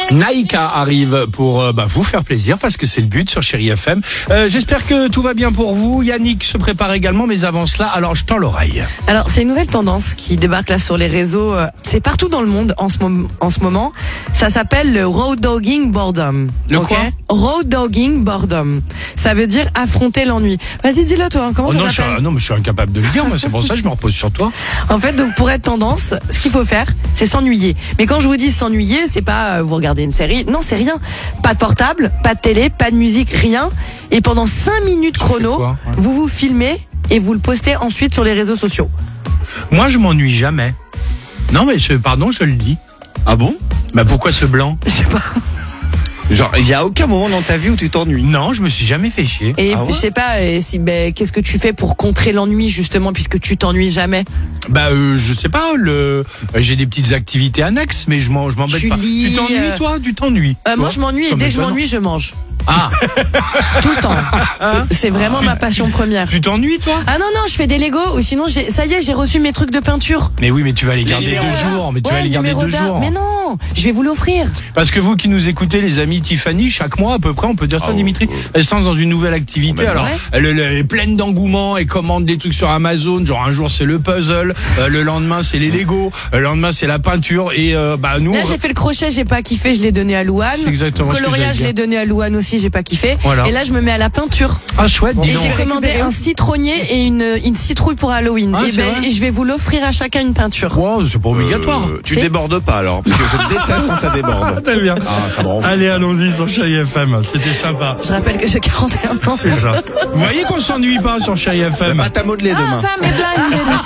Naïka arrive pour vous faire plaisir parce que c'est le but sur Chérie FM. J'espère que tout va bien pour vous. Yannick se prépare également, mais avant cela, alors je tends l'oreille. Alors c'est une nouvelle tendance qui débarque là sur les réseaux. C'est partout dans le monde en ce moment. Ça s'appelle le road dogging boredom. Le quoi ? Road dogging boredom. Ça veut dire affronter l'ennui. Vas-y, dis-le toi. Comment ça s'appelle ? Non, mais je suis incapable de le dire. Moi, c'est pour ça que je me repose sur toi. En fait, donc pour être tendance, ce qu'il faut faire, c'est s'ennuyer. Mais quand je vous dis s'ennuyer, c'est pas vous regardez une série. Non, c'est rien. Pas de portable, pas de télé, pas de musique, rien. Et pendant 5 minutes chrono, vous vous filmez et vous le postez ensuite sur les réseaux sociaux. Moi, je m'ennuie jamais. Non, mais je le dis. Ah bon ? Pourquoi ce blanc ? Je sais pas. Genre, il y a aucun moment dans ta vie où tu t'ennuies. Non, je me suis jamais fait chier. Et je sais pas, qu'est-ce que tu fais pour contrer l'ennui justement puisque tu t'ennuies jamais ? Je sais pas, j'ai des petites activités annexes, mais je m'embête pas. Lis, tu t'ennuies, toi ? Tu t'ennuies ? Moi, je m'ennuie et dès que je m'ennuie, je mange. Ah, tout le temps. C'est vraiment ma passion première. tu t'ennuies, toi ? Ah non, je fais des Lego ou sinon ça y est, j'ai reçu mes trucs de peinture. Mais oui, mais tu vas les garder 2 jours. Mais tu vas les garder 2 jours. Mais non, je vais vous l'offrir. Parce que vous qui nous écoutez, les amis Tiffany, chaque mois à peu près, on peut dire ça, Dimitri, elle se lance dans une nouvelle activité. Alors, elle est pleine d'engouement et commande des trucs sur Amazon. Genre un jour c'est le puzzle, le lendemain c'est les Lego, le lendemain c'est la peinture et nous. Là j'ai fait le crochet, j'ai pas kiffé, je l'ai donné à Louane. C'est exactement. Coloriage, je l'ai donné à Louane aussi, j'ai pas kiffé. Voilà. Et là je me mets à la peinture. Ah chouette. Et j'ai commandé un citronnier et une citrouille pour Halloween. Et je vais vous l'offrir à chacun une peinture. Wow, c'est pas obligatoire. Tu débordes pas alors, parce que je déteste quand ça déborde. Très bien. Ça me rend fou. Allez, allons-y sur Chérie FM. C'était sympa. Je rappelle que j'ai 41 ans. C'est ça. Vous voyez qu'on s'ennuie pas sur Chérie FM. Pas ta modelée demain.